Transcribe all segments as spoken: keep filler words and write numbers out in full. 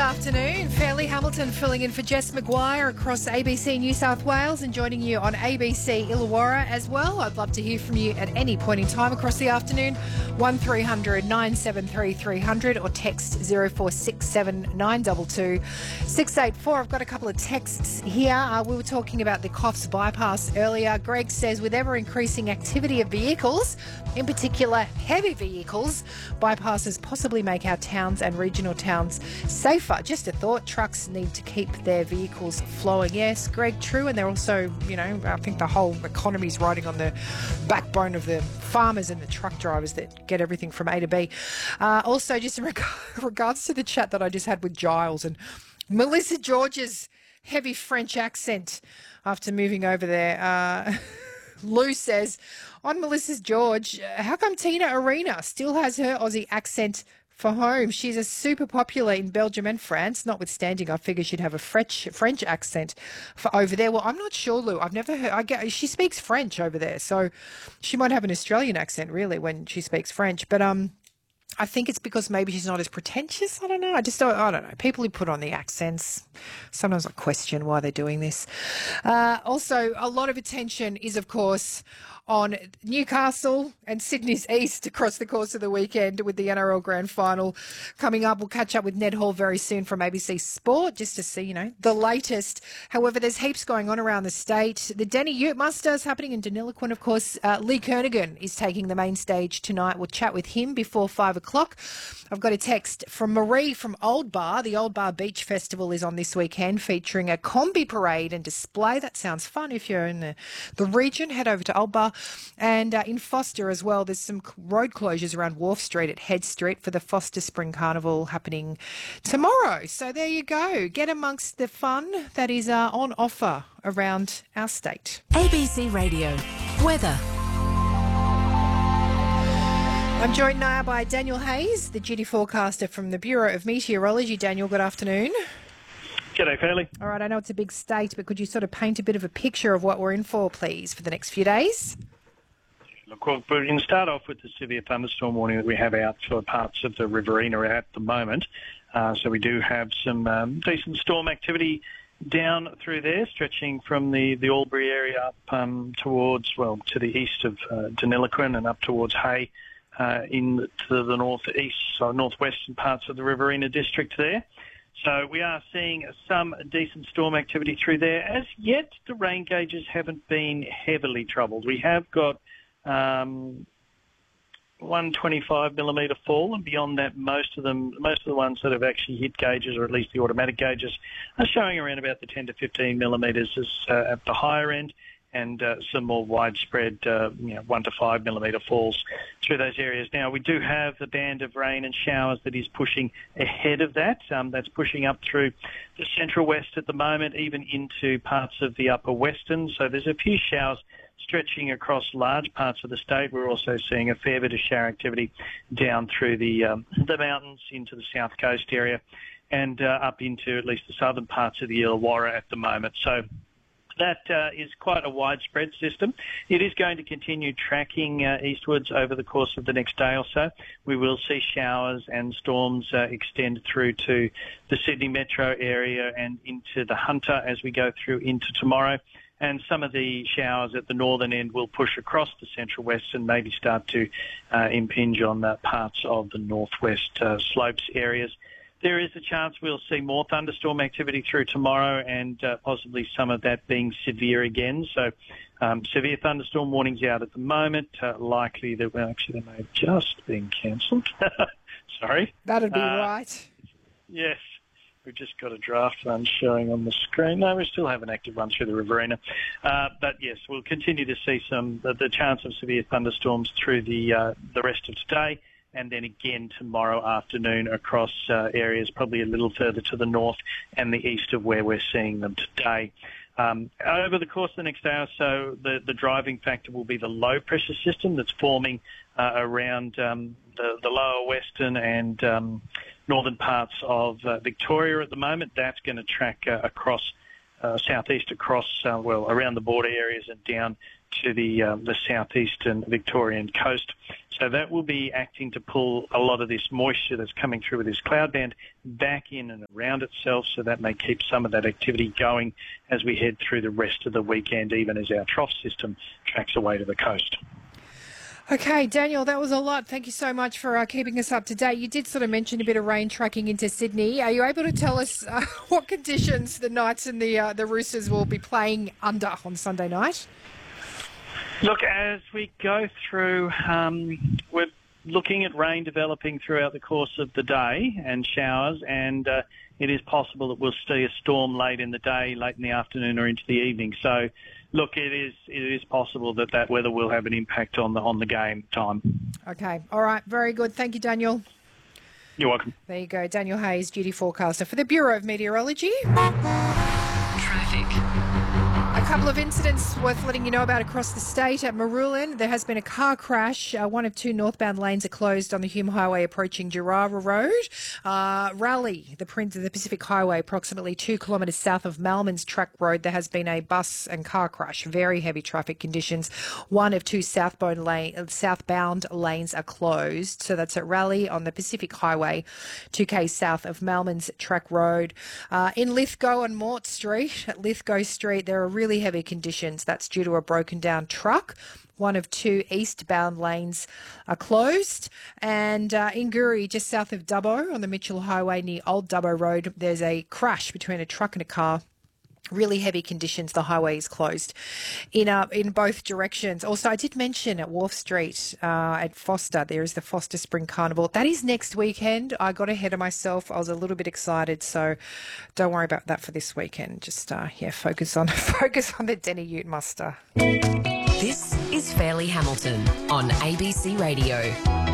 afternoon. Fairleigh Hamilton filling in for Jess McGuire across A B C New South Wales and joining you on A B C Illawarra as well. I'd love to hear from you at any point in time across the afternoon. one three hundred nine seven three three hundred or text zero four six seven nine two two six eight four. I've got a couple of texts here. Uh, we were talking about the Coffs bypass earlier. Greg says with ever increasing activity of vehicles, in particular heavy vehicles, bypasses possibly make our towns and regional towns safer. Just a thought, trucks need to keep their vehicles flowing. Yes, Greg, true. And they're also, you know, I think the whole economy is riding on the backbone of the farmers and the truck drivers that get everything from A to B. Uh, also, just in reg- regards to the chat that I just had with Giles and Melissa George's heavy French accent after moving over there. Uh, Lou says, on Melissa's George, how come Tina Arena still has her Aussie accent for home? She's a super popular in Belgium and France, notwithstanding I figure she'd have a French French accent for over there. Well, I'm not sure, Lou. I've never heard. I get, she speaks French over there, so she might have an Australian accent, really, when she speaks French. But um, I think it's because maybe she's not as pretentious. I don't know. I just don't, I don't know. People who put on the accents, sometimes I question why they're doing this. Uh, also, a lot of attention is, of course, on Newcastle and Sydney's East across the course of the weekend with the N R L Grand Final coming up. We'll catch up with Ned Hall very soon from A B C Sport just to see, you know, the latest. However, there's heaps going on around the state. The Denny Ute Musters happening in Deniliquin, of course. Uh, Lee Kernaghan is taking the main stage tonight. We'll chat with him before five o'clock. I've got a text from Marie from Old Bar. The Old Bar Beach Festival is on this weekend, featuring a combi parade and display. That sounds fun. If you're in the, the region, head over to Old Bar. And uh, in Foster as well, there's some road closures around Wharf Street at Head Street for the Foster Spring Carnival happening tomorrow. So there you go. Get amongst the fun that is uh, on offer around our state. A B C Radio. Weather. I'm joined now by Daniel Hayes, the duty forecaster from the Bureau of Meteorology. Daniel, good afternoon. G'day, Fairleigh. All right, I know it's a big state, but could you sort of paint a bit of a picture of what we're in for, please, for the next few days? Look, we're going to start off with the severe thunderstorm warning that we have out for parts of the Riverina at the moment. Uh, so we do have some um, decent storm activity down through there, stretching from the, the Albury area up um, towards, well, to the east of uh, Deniliquin and up towards Hay uh, in to the northeast, so northwestern parts of the Riverina district there. So we are seeing some decent storm activity through there. As yet, the rain gauges haven't been heavily troubled. We have got um, one twenty-five millimetre fall, and beyond that, most of them, most of the ones that have actually hit gauges, or at least the automatic gauges, are showing around about the ten to fifteen millimetres as, uh, at the higher end, and uh, some more widespread, uh, you know, one to five millimetre falls through those areas. Now, we do have the band of rain and showers that is pushing ahead of that. Um, that's pushing up through the central west at the moment, even into parts of the upper western. So there's a few showers stretching across large parts of the state. We're also seeing a fair bit of shower activity down through the um, the mountains into the south coast area and uh, up into at least the southern parts of the Illawarra at the moment. So that uh, is quite a widespread system. It is going to continue tracking uh, eastwards over the course of the next day or so. We will see showers and storms uh, extend through to the Sydney metro area and into the Hunter as we go through into tomorrow. And some of the showers at the northern end will push across the central west and maybe start to uh, impinge on uh, parts of the northwest uh, slopes areas. There is a chance we'll see more thunderstorm activity through tomorrow and uh, possibly some of that being severe again. So um, severe thunderstorm warnings out at the moment. Uh, likely that, well, actually, they may have just been cancelled. Sorry. That'd be uh, right. Yes. We've just got a draft one showing on the screen. No, we still have an active one through the Riverina. Uh, but yes, we'll continue to see some the, the chance of severe thunderstorms through the uh, the rest of today, and then again tomorrow afternoon across uh, areas probably a little further to the north and the east of where we're seeing them today. Um, over the course of the next day or so, the, the driving factor will be the low pressure system that's forming uh, around um, the, the lower western and um, northern parts of uh, Victoria at the moment. That's going to track uh, across uh, southeast across, uh, well, around the border areas and down to the um, the southeastern Victorian coast. So that will be acting to pull a lot of this moisture that's coming through with this cloud band back in and around itself, so that may keep some of that activity going as we head through the rest of the weekend, even as our trough system tracks away to the coast. Okay, Daniel, that was a lot. Thank you so much for uh, keeping us up to date. You did sort of mention a bit of rain tracking into Sydney. Are you able to tell us uh, what conditions the Knights and the uh, the Roosters will be playing under on Sunday night? Look, as we go through, um, we're looking at rain developing throughout the course of the day and showers, and uh, it is possible that we'll see a storm late in the day, late in the afternoon or into the evening. So, look, it is it is possible that that weather will have an impact on the on the game time. Okay. All right. Very good. Thank you, Daniel. You're welcome. There you go. Daniel Hayes, duty forecaster for the Bureau of Meteorology. Traffic. A couple of incidents worth letting you know about across the state. At Maroolin, there has been a car crash. Uh, one of two northbound lanes are closed on the Hume Highway approaching Gerrara Road. Uh, Raleigh, the Prince of the Pacific Highway, approximately two kilometres south of Malman's Track Road, there has been a bus and car crash. Very heavy traffic conditions. One of two southbound, lane, southbound lanes are closed. So that's at Raleigh on the Pacific Highway, two k's south of Malman's Track Road. Uh, in Lithgow on Mort Street, at Lithgow Street, there are really heavy conditions. That's due to a broken down truck. One of two eastbound lanes are closed. And uh, in Guri, just south of Dubbo on the Mitchell Highway near Old Dubbo Road, there's a crash between a truck and a car. Really heavy conditions. The highway is closed in uh, in both directions. Also, I did mention at Wharf Street uh, at Foster, there is the Foster Spring Carnival. That is next weekend. I got ahead of myself. I was a little bit excited, so don't worry about that for this weekend. Just uh, yeah, focus on focus on the Denny Ute muster. This is Fairleigh Hamilton on A B C Radio.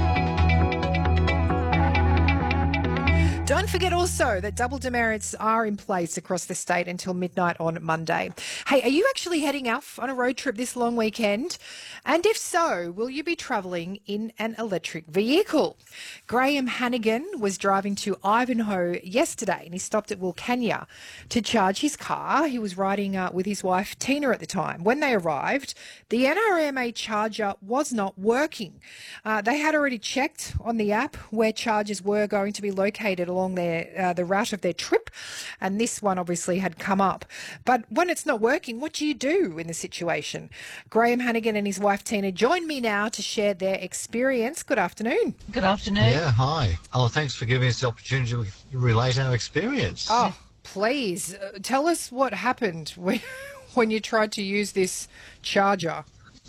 Don't forget also that double demerits are in place across the state until midnight on Monday. Hey, are you actually heading off on a road trip this long weekend? And if so, will you be travelling in an electric vehicle? Graham Hannigan was driving to Ivanhoe yesterday and he stopped at Wilcannia to charge his car. He was riding uh, with his wife Tina at the time. When they arrived, the N R M A charger was not working. Uh, they had already checked on the app where chargers were going to be located along their uh, the route of their trip, and this one obviously had come up. But when it's not working, what do you do in the situation? Graham Hannigan and his wife Tina join me now to share their experience. Good afternoon. Good afternoon. Yeah, hi. Oh, thanks for giving us the opportunity to relate our experience. Oh, please uh, tell us what happened when, when you tried to use this charger.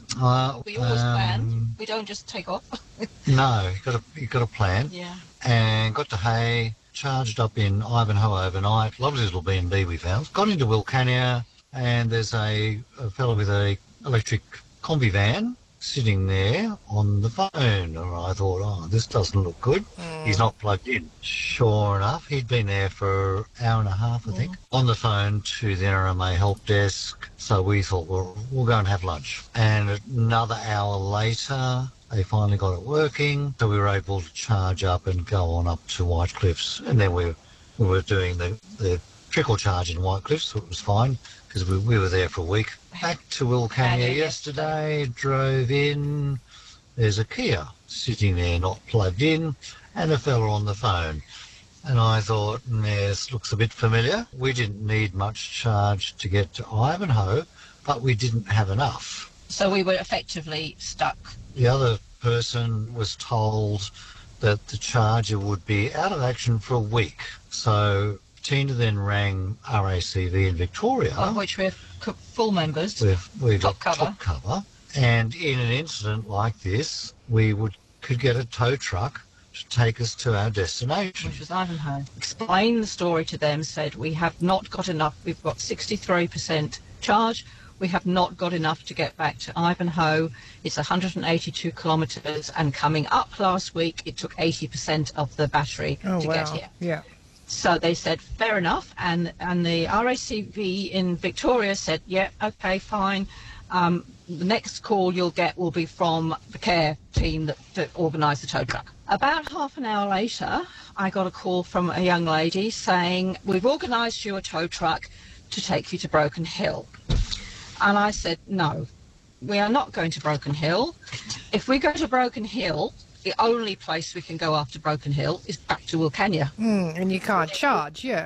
Uh, We always um, plan. We don't just take off. No, you got a you got a plan. Yeah. And got to Hay, charged up in Ivanhoe overnight. Lovely little B and B we found. Got into Wilcannia, and there's a, a fellow with a electric combi van sitting there on the phone. And I thought, oh, this doesn't look good. Mm. He's not plugged in. Sure enough, he'd been there for an hour and a half, I think, mm. on the phone to the N R M A help desk. So we thought, well, we'll go and have lunch. And another hour later, they finally got it working, so we were able to charge up and go on up to White Cliffs. And then we, we were doing the, the trickle charge in White Cliffs, so it was fine because we, we were there for a week. Back to Wilcannia yesterday, drove in, there's a Kia sitting there not plugged in and a fella on the phone. And I thought, mm, this looks a bit familiar. We didn't need much charge to get to Ivanhoe, but we didn't have enough. So we were effectively stuck. The other person was told that the charger would be out of action for a week. So Tina then rang R A C V in Victoria, Of which we're co- full members. We've, we've top got cover. top cover. And in an incident like this, we would could get a tow truck to take us to our destination. Which was Ivanhoe. Explained the story to them, said we have not got enough. We've got sixty-three percent charge. We have not got enough to get back to Ivanhoe. It's one hundred eighty-two kilometres, and coming up last week, it took eighty percent of the battery oh, to wow. get here. Yeah. So they said, fair enough. And, and the R A C V in Victoria said, yeah, okay, fine. Um, the next call you'll get will be from the care team that, that organised the tow truck. About half an hour later, I got a call from a young lady saying, we've organised you a tow truck. to take you to Broken Hill. And I said, no, we are not going to Broken Hill. If we go to Broken Hill, the only place we can go after Broken Hill is back to Wilcannia. Mm, and you can't charge, yeah.